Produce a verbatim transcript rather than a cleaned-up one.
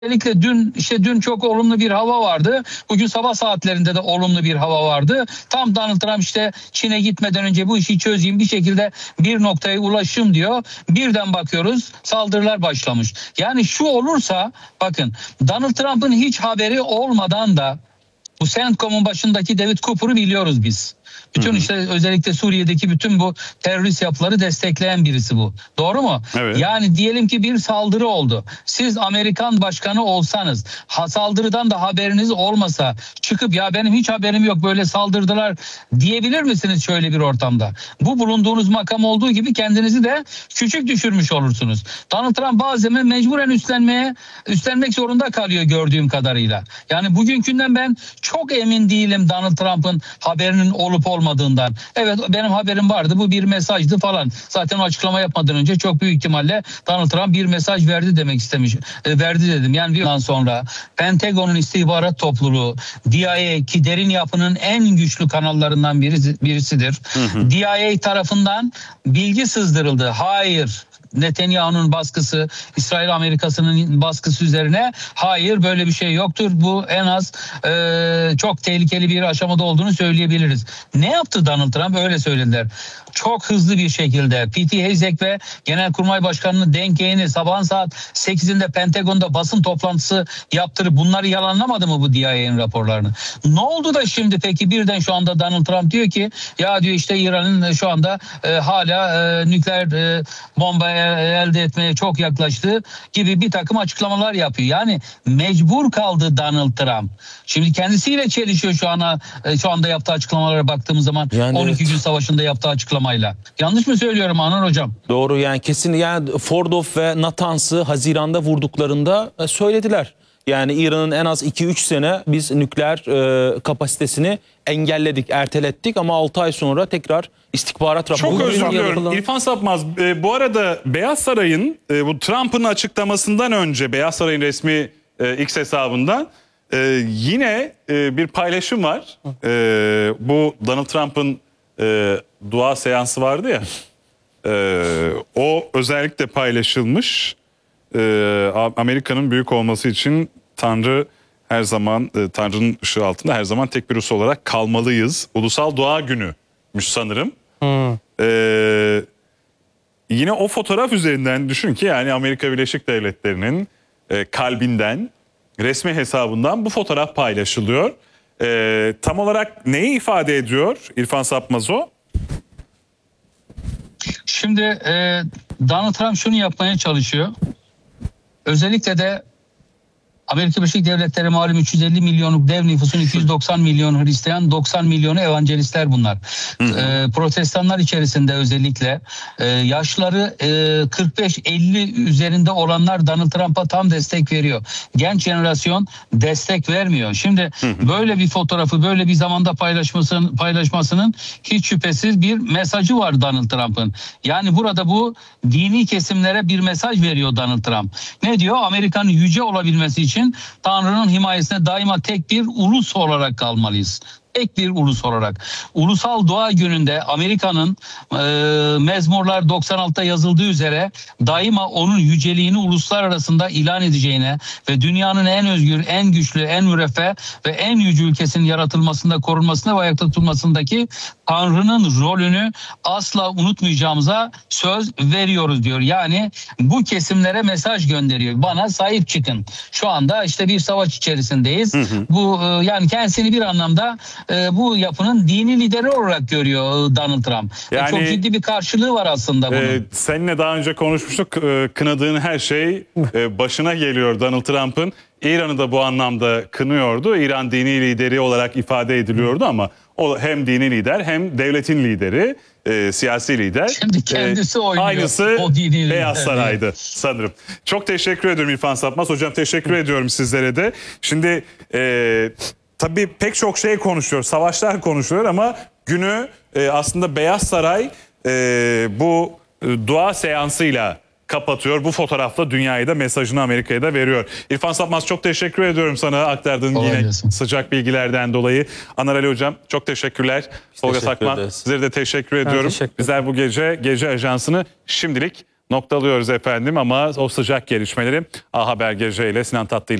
Özellikle dün işte dün çok olumlu bir hava vardı. Bugün sabah saatlerinde de olumlu bir hava vardı. Tam Donald Trump işte Çin'e gitmeden önce bu işi çözeyim, bir şekilde bir noktaya ulaşım diyor. Birden bakıyoruz saldırılar başlamış. Yani şu olursa bakın, Donald Trump'ın hiç haberi olmadan da bu CENTCOM'un başındaki David Cooper'ı biliyoruz biz. Bütün işte özellikle Suriye'deki bütün bu terörist yapıları destekleyen birisi bu. Doğru mu? Evet. Yani diyelim ki bir saldırı oldu. Siz Amerikan başkanı olsanız, ha, saldırıdan da haberiniz olmasa çıkıp ya benim hiç haberim yok böyle saldırdılar diyebilir misiniz şöyle bir ortamda? Bu bulunduğunuz makam olduğu gibi kendinizi de küçük düşürmüş olursunuz. Donald Trump bazen mecburen üstlenmeye üstlenmek zorunda kalıyor gördüğüm kadarıyla. Yani bugünkünden ben çok emin değilim Donald Trump'ın haberinin olup olmadığından. Evet, benim haberim vardı, bu bir mesajdı falan. Zaten o açıklama yapmadan önce çok büyük ihtimalle Donald Trump bir mesaj verdi demek istemiş. E, verdi dedim. Yani bir yıldan sonra Pentagon'un istihbarat topluluğu D I A, ki derin yapının en güçlü kanallarından birisi, birisidir. Hı hı. D I A tarafından bilgi sızdırıldı. Hayır, Netanyahu'nun baskısı, İsrail Amerika'sının baskısı üzerine hayır böyle bir şey yoktur. Bu en az e, çok tehlikeli bir aşamada olduğunu söyleyebiliriz. Ne yaptı Donald Trump? Öyle söylediler. Çok hızlı bir şekilde Pete Hegseth ve Genelkurmay Başkanı'nın Denke'ni sabahın saat sekizinde Pentagon'da basın toplantısı yaptırıp bunları yalanlamadı mı bu D I A'nın raporlarını? Ne oldu da şimdi peki birden şu anda Donald Trump diyor ki ya diyor işte İran'ın şu anda e, hala e, nükleer e, bomba elde etmeye çok yaklaştığı gibi bir takım açıklamalar yapıyor. Yani mecbur kaldı Donald Trump. Şimdi kendisiyle çelişiyor şu ana şu anda yaptığı açıklamalara baktığımız zaman, yani on iki evet. gün savaşında yaptığı açıklamayla. Yanlış mı söylüyorum Anan hocam? Doğru, yani kesin. Yani Fordov ve Natans'ı Haziran'da vurduklarında söylediler. Yani İran'ın en az iki üç sene biz nükleer e, kapasitesini engelledik, ertelettik ama altı ay sonra tekrar istihbarat raporu. Çok özür diliyorum. İrfan Sapmaz, e, bu arada Beyaz Saray'ın e, bu Trump'ın açıklamasından önce Beyaz Saray'ın resmi e, X hesabından e, yine e, bir paylaşım var. E, bu Donald Trump'ın e, dua seansı vardı ya. E, o özellikle paylaşılmış. Ee, Amerika'nın büyük olması için Tanrı her zaman e, Tanrı'nın ışığı altında her zaman tek bir ulus olarak kalmalıyız. Ulusal Doğa Günü'müş sanırım. Hmm. Ee, yine o fotoğraf üzerinden düşün ki yani Amerika Birleşik Devletleri'nin e, kalbinden, resmi hesabından bu fotoğraf paylaşılıyor. Ee, tam olarak neyi ifade ediyor İrfan Sapmaz o? Şimdi e, Donald Trump şunu yapmaya çalışıyor. Özellikle de Amerika Birleşik Devletleri malum üç yüz elli milyonluk dev nüfusun iki yüz doksan milyon Hristiyan, doksan milyonu evangelistler bunlar. E, protestanlar içerisinde özellikle e, yaşları e, kırk beş elli üzerinde olanlar Donald Trump'a tam destek veriyor. Genç jenerasyon destek vermiyor. Şimdi böyle bir fotoğrafı böyle bir zamanda paylaşmasının, paylaşmasının hiç şüphesiz bir mesajı var Donald Trump'ın. Yani burada bu dini kesimlere bir mesaj veriyor Donald Trump. Ne diyor? Amerika'nın yüce olabilmesi için Tanrı'nın himayesine daima tek bir ulus olarak kalmalıyız. Tek bir ulus olarak. Ulusal Doğa Günü'nde Amerika'nın e, Mezmurlar doksan altıda yazıldığı üzere daima onun yüceliğini uluslar arasında ilan edeceğine ve dünyanın en özgür, en güçlü, en müreffeh ve en yüce ülkesinin yaratılmasında, korunmasında ve ayakta tutulmasındaki Tanrı'nın rolünü asla unutmayacağımıza söz veriyoruz diyor. Yani bu kesimlere mesaj gönderiyor. Bana sahip çıkın. Şu anda işte bir savaş içerisindeyiz. Hı hı. Bu e, yani kendisini bir anlamda e, bu yapının dini lideri olarak görüyor Donald Trump. Yani, çok ciddi bir karşılığı var aslında bunun. E, seninle daha önce konuşmuştuk. E, kınadığın her şey e, başına geliyor Donald Trump'ın. İran'ı da bu anlamda kınıyordu. İran dini lideri olarak ifade ediliyordu ama o hem dini lider hem devletin lideri, e, siyasi lider. Şimdi kendisi e, oynuyor. Aynısı o dini Beyaz lider. Saray'dı sanırım. Çok teşekkür ediyorum İrfan Sapmaz. Hocam teşekkür ediyorum sizlere de. Şimdi e, tabii pek çok şey konuşuyor, savaşlar konuşuyor ama günü e, aslında Beyaz Saray e, bu e, dua seansıyla kapatıyor. Bu fotoğrafla dünyaya da mesajını Amerika'ya da veriyor. İrfan Sapmaz çok teşekkür ediyorum sana aktardığın Kolay yine gelsin. Sıcak bilgilerden dolayı. Anar Ali Hocam çok teşekkürler. Tolga Sakman sizlere de teşekkür ediyorum. Teşekkür Bizler bu gece gece ajansını şimdilik noktalıyoruz efendim ama o sıcak gelişmeleri A Haber Gece ile Sinan Tatlı ile